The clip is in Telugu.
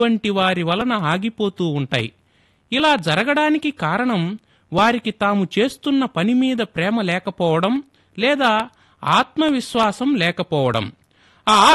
వంటి వారి వలన ఆగిపోతూ ఉంటాయి. ఇలా జరగడానికి కారణం వారికి తాము చేస్తున్న పని మీద ప్రేమ లేకపోవడం లేదా ఆత్మవిశ్వాసం లేకపోవడం. ఆ